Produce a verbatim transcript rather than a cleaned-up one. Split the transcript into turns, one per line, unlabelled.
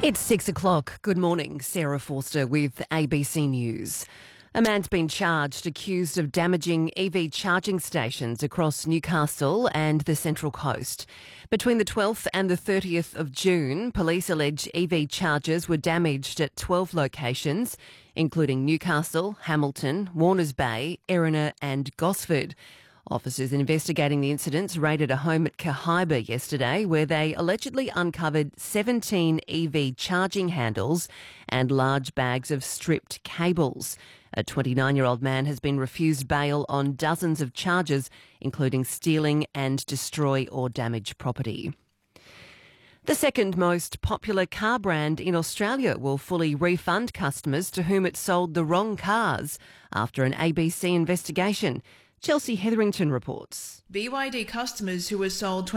It's six o'clock. Good morning. Sarah Forster with A B C News. A man's been charged accused of damaging E V charging stations across Newcastle and the Central Coast. Between the twelfth and the thirtieth of June, police allege E V chargers were damaged at twelve locations, including Newcastle, Hamilton, Warners Bay, Erina and Gosford. Officers investigating the incidents raided a home at Cahaiba yesterday where they allegedly uncovered seventeen E V charging handles and large bags of stripped cables. A twenty-nine-year-old man has been refused bail on dozens of charges, including stealing and destroy or damage property. The second most popular car brand in Australia will fully refund customers to whom it sold the wrong cars after an A B C investigation. Chelsea Hetherington reports.
B Y D customers who were sold